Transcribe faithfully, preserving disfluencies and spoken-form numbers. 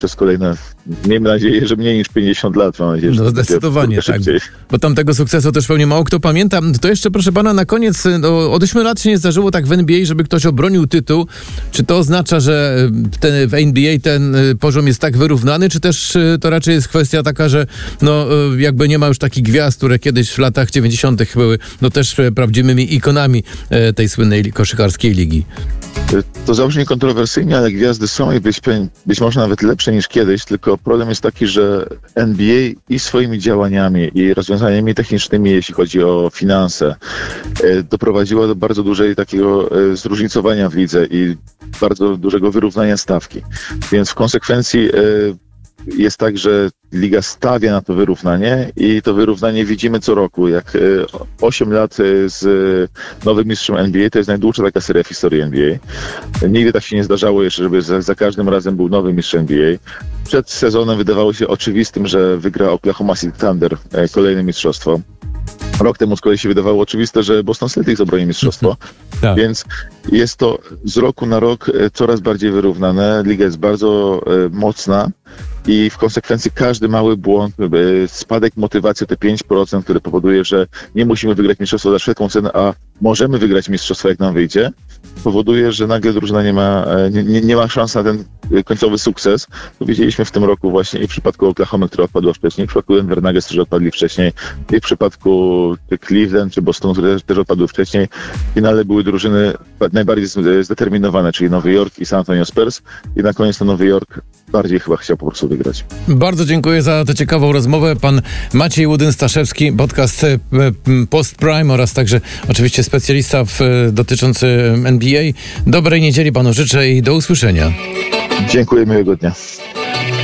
przez kolejne, miejmy nadzieję, że mniej niż pięćdziesiąt lat. Mam nadzieję, że no zdecydowanie tak, bo tam tego sukcesu też pewnie mało kto pamięta. To jeszcze, proszę pana, na koniec, no, od ośmiu lat się nie zdarzyło tak w N B A, żeby ktoś obronił tytuł. Czy to oznacza, że ten, w N B A ten poziom jest tak wyrównany, czy też to raczej jest kwestia taka, że no jakby nie ma już takich gwiazd, które kiedyś w latach dziewięćdziesiątych były no też prawdziwymi ikonami tej słynnej koszykarskiej ligi? To zabrzmi kontrowersyjnie, ale gwiazdy są i być, być może nawet lepsze niż kiedyś, tylko problem jest taki, że N B A i swoimi działaniami i rozwiązaniami technicznymi, jeśli chodzi o finanse, doprowadziła do bardzo dużej takiego zróżnicowania w lidze i bardzo dużego wyrównania stawki. Więc w konsekwencji jest tak, że liga stawia na to wyrównanie i to wyrównanie widzimy co roku. Jak osiem lat z nowym mistrzem N B A to jest najdłuższa taka seria w historii N B A. Nigdy tak się nie zdarzało jeszcze, żeby za, za każdym razem był nowy mistrz N B A. Przed sezonem wydawało się oczywistym, że wygra Oklahoma City Thunder kolejne mistrzostwo. Rok temu z kolei się wydawało oczywiste, że Boston Celtics obroni mistrzostwo, tak. Więc jest to z roku na rok coraz bardziej wyrównane. Liga jest bardzo e, mocna i w konsekwencji każdy mały błąd, e, spadek motywacji o te pięć procent, który powoduje, że nie musimy wygrać mistrzostwa za wszelką cenę, a możemy wygrać mistrzostwo, jak nam wyjdzie, powoduje, że nagle drużyna nie ma, nie, nie, nie ma szans na ten końcowy sukces. To widzieliśmy w tym roku właśnie i w przypadku Oklahoma, która odpadła wcześniej, w przypadku Denver Nuggets, którzy odpadli wcześniej, i w przypadku Cleveland czy Bostonu, które też odpadły wcześniej. W finale były drużyny najbardziej zdeterminowane, czyli Nowy Jork i San Antonio Spurs, i na koniec to Nowy Jork bardziej chyba chciał po prostu wygrać. Bardzo dziękuję za tę ciekawą rozmowę. Pan Maciej Łudyn-Staszewski, podcast Post Prime oraz także oczywiście specjalista w, dotyczący N B A. Dobrej niedzieli panu życzę i do usłyszenia. Dziękuję, miłego dnia.